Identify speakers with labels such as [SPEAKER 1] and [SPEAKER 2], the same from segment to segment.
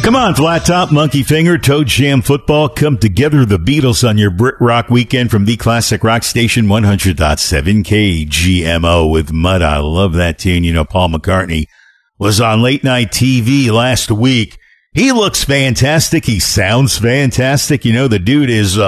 [SPEAKER 1] Come on, Flat Top, Monkey Finger, Toe Jam Football. Come together, the Beatles, on your Brit Rock weekend from the Classic Rock Station 100.7 KGMO with Mud. I love that tune. You know, Paul McCartney was on late night TV last week. He looks fantastic. He sounds fantastic. You know, the dude is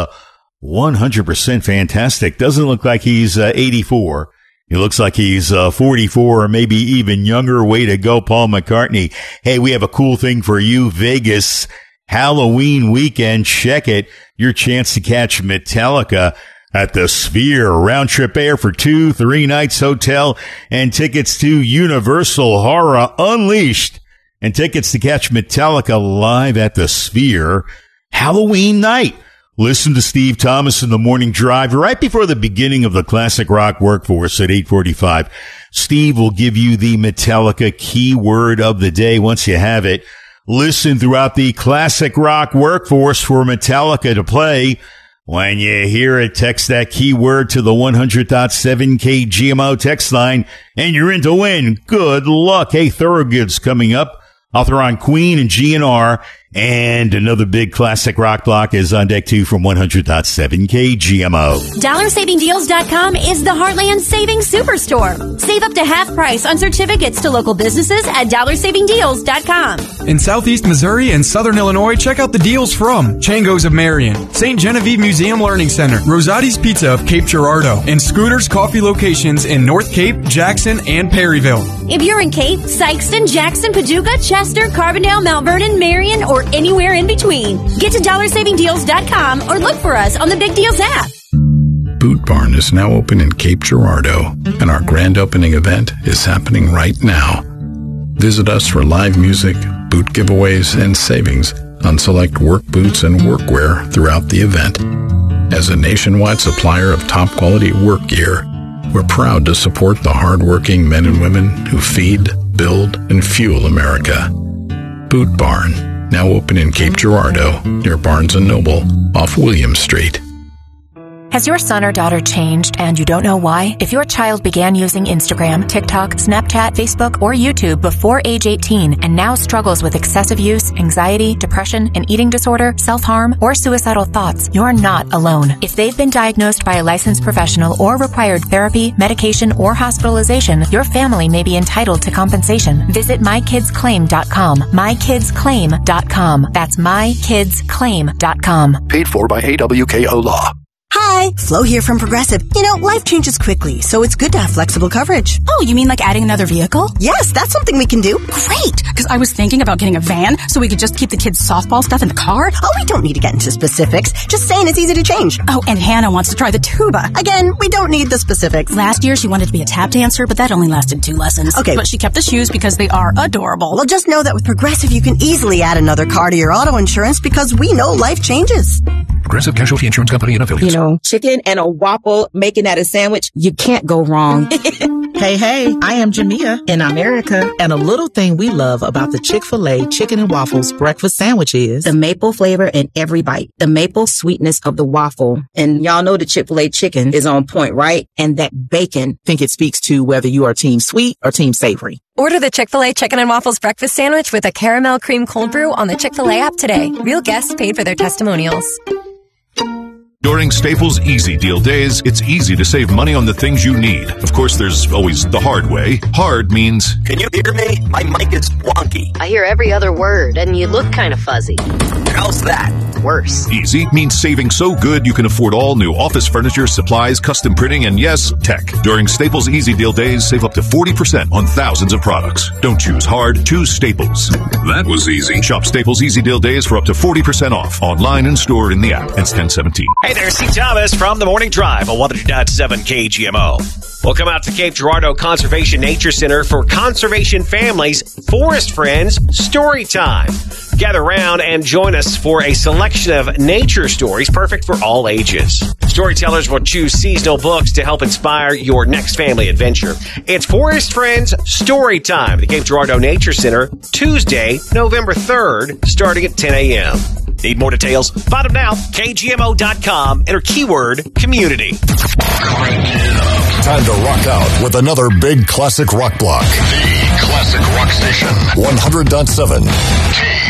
[SPEAKER 1] 100% fantastic. Doesn't look like he's 84. He looks like he's 44 or maybe even younger. Way to go, Paul McCartney. Hey, we have a cool thing for you. Vegas Halloween weekend. Check it. Your chance to catch Metallica at the Sphere. Round trip air for 2-3 nights hotel and tickets to Universal Horror Unleashed and tickets to catch Metallica live at the Sphere Halloween night. Listen to Steve Thomas in the Morning Drive right before the beginning of the Classic Rock Workforce at 8:45. Steve will give you the Metallica keyword of the day once you have it. Listen throughout the Classic Rock Workforce for Metallica to play. When you hear it, text that keyword to the 100.7 KGMO text line, and you're in to win. Good luck. Hey, Thorogood's coming up. Author on Queen and GNR, and another big classic rock block is on deck too from 100.7 KGMO.
[SPEAKER 2] DollarSavingDeals.com is the Heartland Savings Superstore. Save up to half price on certificates to local businesses at DollarSavingDeals.com.
[SPEAKER 3] In Southeast Missouri and Southern Illinois, check out the deals from Chango's of Marion, St. Genevieve Museum Learning Center, Rosati's Pizza of Cape Girardeau, and Scooter's Coffee locations in North Cape, Jackson, and Perryville.
[SPEAKER 2] If you're in Cape, Sykeston, Jackson, Paducah, Chester, Carbondale, Mount Vernon, Marion, or anywhere in between, get to DollarSavingDeals.com or look for us on the Big Deals app.
[SPEAKER 4] Boot Barn is now open in Cape Girardeau, and our grand opening event is happening right now. Visit us for live music, boot giveaways, and savings on select work boots and workwear throughout the event. As a nationwide supplier of top-quality work gear, we're proud to support the hard-working men and women who feed, build, and fuel America. Boot Barn, now open in Cape Girardeau, near Barnes & Noble, off William Street.
[SPEAKER 5] Has your son or daughter changed and you don't know why? If your child began using Instagram, TikTok, Snapchat, Facebook, or YouTube before age 18 and now struggles with excessive use, anxiety, depression, an eating disorder, self-harm, or suicidal thoughts, you're not alone. If they've been diagnosed by a licensed professional or required therapy, medication, or hospitalization, your family may be entitled to compensation. Visit mykidsclaim.com. mykidsclaim.com. That's mykidsclaim.com.
[SPEAKER 6] Paid for by AWKO Law.
[SPEAKER 7] Hi, Flo here from Progressive. You know, life changes quickly, so it's good to have flexible coverage.
[SPEAKER 8] Oh, you mean like adding another vehicle?
[SPEAKER 7] Yes, that's something we can do.
[SPEAKER 8] Great, because I was thinking about getting a van so we could just keep the kids' softball stuff in the car.
[SPEAKER 7] Oh, we don't need to get into specifics. Just saying it's easy to change.
[SPEAKER 8] Oh, and Hannah wants to try the tuba.
[SPEAKER 7] Again, we don't need the specifics.
[SPEAKER 8] Last year, she wanted to be a tap dancer, but that only lasted 2 lessons.
[SPEAKER 7] Okay.
[SPEAKER 8] But she kept the shoes because they are adorable.
[SPEAKER 7] Well, just know that with Progressive, you can easily add another car to your auto insurance because we know life changes.
[SPEAKER 6] Progressive Casualty Insurance Company and affiliates.
[SPEAKER 9] You know, chicken and a waffle, making that a sandwich, you can't go wrong.
[SPEAKER 10] Hey, I am Jamia in America, and a little thing we love about the Chick-fil-A Chicken and Waffles breakfast sandwich is
[SPEAKER 9] the maple flavor in every bite, the maple sweetness of the waffle. And y'all know the Chick-fil-A chicken is on point, right? And that bacon.
[SPEAKER 10] I think it speaks to whether you are team sweet or team savory.
[SPEAKER 11] Order the Chick-fil-A Chicken and Waffles breakfast sandwich with a caramel cream cold brew on the Chick-fil-A app today. Real guests paid for their testimonials.
[SPEAKER 12] During Staples Easy Deal Days, it's easy to save money on the things you need. Of course, there's always the hard way. Hard means...
[SPEAKER 13] Can you hear me? My mic is wonky.
[SPEAKER 14] I hear every other word, and you look kind of fuzzy.
[SPEAKER 13] How's that?
[SPEAKER 14] Worse.
[SPEAKER 12] Easy means saving so good you can afford all new office furniture, supplies, custom printing, and yes, tech. During Staples Easy Deal Days, save up to 40% on thousands of products. Don't choose hard, choose Staples. That was easy. Shop Staples Easy Deal Days for up to 40% off. Online and store in the app. Ends 10/17.
[SPEAKER 15] Hey there, Steve Thomas from the Morning Drive on 100.7 KGMO. We'll come out to Cape Girardeau Conservation Nature Center for Conservation Families Forest Friends Story Time. Gather around and join us for a selection of nature stories perfect for all ages. Storytellers will choose seasonal books to help inspire your next family adventure. It's Forest Friends Story Time at the Cape Girardeau Nature Center, Tuesday, November 3rd, starting at 10 a.m. Need more details? Find them now, kgmo.com, enter keyword community.
[SPEAKER 16] Time to rock out with another big classic rock block. The Classic Rock Station, 100.7